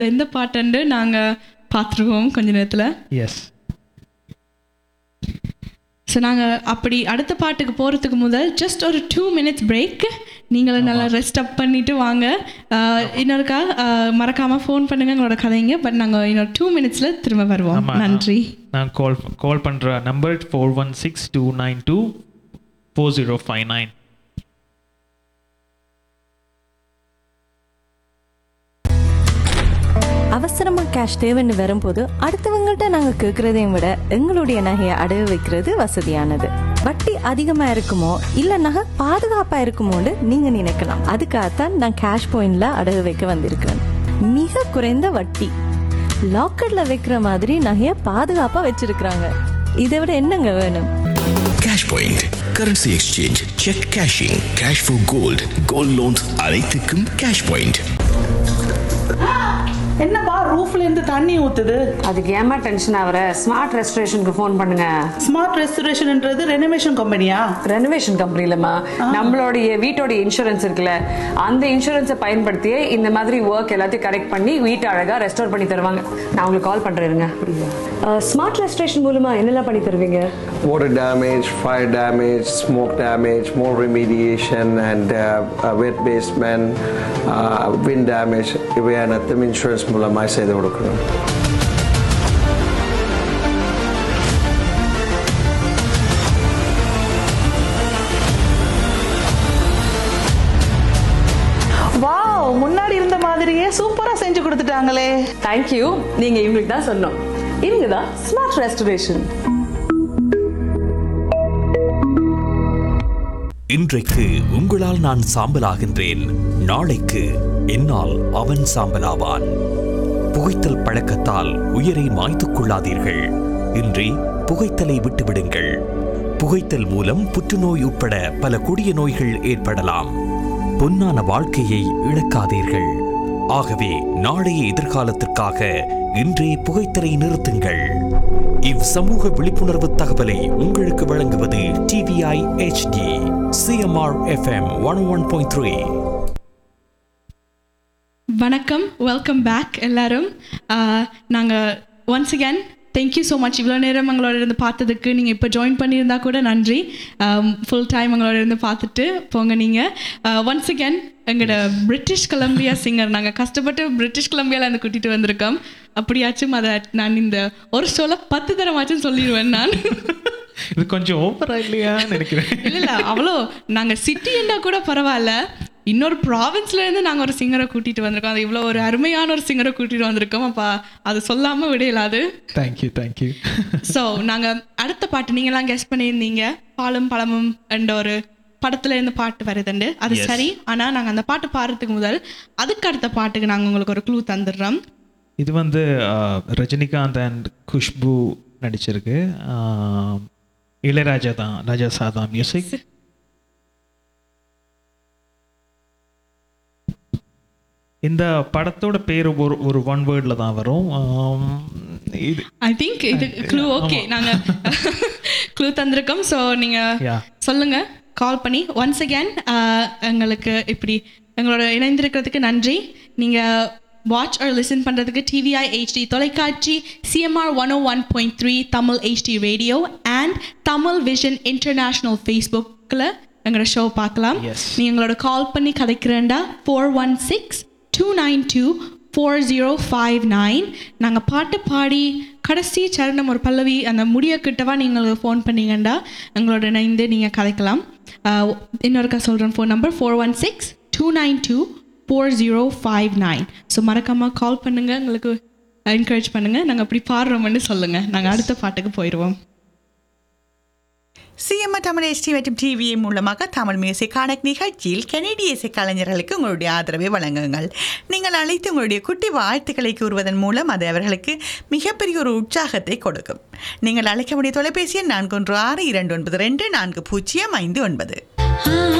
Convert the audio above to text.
எந்த பாட்டுன்னு நாங்கள் பார்த்துருவோம் கொஞ்ச நேரத்தில். எஸ். ஸோ நாங்கள் அப்படி அடுத்த பாட்டுக்கு போகிறதுக்கு முதல் ஜஸ்ட் ஒரு 2 minutes பிரேக். நீங்களும் நல்லா ரெஸ்ட் அப் பண்ணிவிட்டு வாங்க. இன்னொருக்கா மறக்காமல் ஃபோன் பண்ணுங்கள் உங்களோட கதைங்க. பட் நாங்கள் இன்னொரு 2 minutes திரும்ப வருவோம். நன்றி. நான் கால் பண்ணுற நம்பர் 4162924059. அவசரமாக கேஷ் தேவைன்னு வரும்போது அடுத்தவங்கள்ட்ட நாங்கள் கேட்குறதையும் விட எங்களுடைய நகையை அடகு வைக்கிறது வசதியானது. வட்டி அதிகமாக இருக்குமோ இல்லை நகை பாதுகாப்பாக இருக்குமோன்னு நீங்கள் நினைக்கலாம். அதுக்காகத்தான் நான் கேஷ் பாயிண்டில் அடகு வைக்க வந்திருக்கிறேன். மிக குறைந்த வட்டி, லாக்கரில் வைக்கிற மாதிரி நகையை பாதுகாப்பாக வச்சிருக்கிறாங்க. இதை விட என்னங்க வேணும்? Cash point, currency exchange, check cashing, cash for gold, gold loans அனைத்துக்கும் கேஷ் பாயிண்ட். என்னப்பா ரூஃப்ல இருந்து தண்ணி ஊத்துது? அதுக்கு ஏமா டென்ஷன் ஆவற? ஸ்மார்ட் ரெஸ்டரேஷனுக்கு ஃபோன் பண்ணுங்க. ஸ்மார்ட் ரெஸ்டரேஷன்ன்றது ரெனோவேஷன் கம்பெனியா? ரெனோவேஷன் கம்பெனி இல்லம்மா, நம்மளுடைய வீட்டோட இன்சூரன்ஸ் இருக்குல்ல, அந்த இன்சூரன்ஸை பயன்படுத்தியே இந்த மாதிரி ஒர்க் எல்லாத்தையும் கரெக்ட் பண்ணி வீட்டை அழகா ரெஸ்டோர் பண்ணி தருவாங்க. நான் உங்களுக்கு கால் பண்றேங்க. ஸ்மார்ட் ரெஸ்டரேஷன் மூலமா என்னெல்லாம் பண்ணி தருவீங்க? Water damage, fire damage, smoke damage, more remediation and wet basement, wind damage. இவை அனைத்தும் இன்சூரன்ஸ் மூலமாக செய்து கொடுக்கணும். வாவ், முன்னாடி இருந்த மாதிரியே சூப்பரா செஞ்சு கொடுத்துட்டாங்களே. தேங்க்யூ. நீங்க இவங்களுக்கு தான் சொன்னோம். இவங்க தான் ஸ்மார்ட் ரெஸ்டரேஷன். இன்றைக்கு உங்களால் நான் சாம்பலாகின்றேன், நாளைக்கு என்னால் அவன் சாம்பலாவான். புகைத்தல் பழக்கத்தால் உயிரை மாய்த்துக் கொள்ளாதீர்கள். இன்றி புகைத்தலை விட்டுவிடுங்கள். புகைத்தல் மூலம் புற்றுநோய் உட்பட பல கொடிய நோய்கள் ஏற்படலாம். பொன்னான வாழ்க்கையை இழக்காதீர்கள். ஆகவே நாளைய எதிர்காலத்திற்காக இன்றே புகைத்தலை நிறுத்துங்கள். இவ் சமூக விழிப்புணர்வு தகவலை உங்களுக்கு வழங்குவது TVI HD CMR FM 101.3. வணக்கம், வெல்கம் பேக் எல்லாரும். நாங்கள் once again thank you so much. இவ்வளோ நேரம் எங்களோட இருந்து பார்த்ததுக்கு. நீங்கள் இப்போ ஜாயின் பண்ணியிருந்தா கூட நன்றி. ஃபுல் டைம் எங்களோட இருந்து பார்த்துட்டு போங்க. நீங்கள் ஒன்ஸ் அகேன் எங்களோட பிரிட்டிஷ் கொலம்பியா சிங்கர். நாங்கள் கஷ்டப்பட்டு பிரிட்டிஷ் கொலம்பியாவில் இருந்து கூட்டிகிட்டு வந்திருக்கோம். அப்படியாச்சும் அதை நான் இந்த ஒரு ஷோவில் 10 தரமாச்சும் சொல்லிடுவேன். நான் இது கொஞ்சம் ஓவரா இல்லையா நினைக்கிறேன். இல்லை அவ்வளோ நாங்கள் சிட்டின்னா கூட பரவாயில்ல, இன்னொரு ப்ராவின்ஸ்லேருந்து நாங்கள் ஒரு சிங்கரை கூட்டிகிட்டு வந்திருக்கோம். அது இவ்வளோ ஒரு அருமையான ஒரு சிங்கரை கூட்டிகிட்டு வந்திருக்கோம். அப்போ அது சொல்லாமல் விடையலாது. தேங்க்யூ. ஸோ நாங்கள் அடுத்த பாட்டு நீங்களாம் கெஸ் பண்ணியிருந்தீங்க. பாலும் பழமும் என்ற ஒரு படத்துல இருந்து பாட்டு வருதுண்டு. அது சரி. ஆனால் நாங்கள் அந்த பாட்டு பாடுறதுக்கு முதல் அதுக்கு அடுத்த பாட்டுக்கு நாங்கள் உங்களுக்கு ஒரு க்ளூ தந்துடுறோம். இது வந்து ரஜினிகாந்த் அண்ட் குஷ்பு நடிச்சிருக்கு. இளையராஜா தான், ராஜா சாதா மியூசிக். இந்த படத்தோட பேர் ஒரு ஒன் வேர்டில் தான் வரும். ஐ திங்க் இது க்ளூ. ஓகே, நாங்கள் க்ளூ தந்திருக்கோம். ஸோ நீங்கள் சொல்லுங்கள் கால் பண்ணி. ஒன்ஸ் அகேன் எங்களுக்கு இப்படி எங்களோட இணைந்திருக்கிறதுக்கு நன்றி. நீங்கள் வாட்ச் ஆர் லிசன் பண்ணுறதுக்கு TVI HD தொலைக்காட்சி, CMR 101.3 Tamil HD radio and Tamil vision international ஃபேஸ்புக்கில் எங்களோட ஷோ பார்க்கலாம். நீங்கள் எங்களோட கால் பண்ணி கதைக்கிறேன்டா 416-292-4059. நாங்கள் பாட்டு பாடி கடைசி சரணம் ஒரு பல்லவி அந்த முடிய கிட்டவா நீங்கள் ஃபோன் பண்ணீங்கண்டா எங்களோட இணைந்து நீங்கள் கதைக்கலாம். இன்னொருக்கா சொல்கிறேன் ஃபோன் நம்பர் 416-292-4059. ஸோ மறக்காமல் கால் பண்ணுங்கள், எங்களுக்கு என்கரேஜ் பண்ணுங்கள். நாங்கள் அப்படி பாடுறோம்னு சொல்லுங்கள். நாங்கள் அடுத்த பாட்டுக்கு போயிடுவோம். CMR தமிழ் HD மற்றும் TVI மூலமாக தமிழ் மியூசிக் கனெக்ட் நிகழ்ச்சியில் கனேடிய இசை கலைஞர்களுக்கு உங்களுடைய ஆதரவை வழங்குங்கள். நீங்கள் அழைத்து உங்களுடைய குட்டி வாழ்த்துக்களை கூறுவதன் மூலம் அது அவர்களுக்கு மிகப்பெரிய ஒரு உற்சாகத்தை கொடுக்கும். நீங்கள் அழைக்க வேண்டிய தொலைபேசி எண் 4162924059.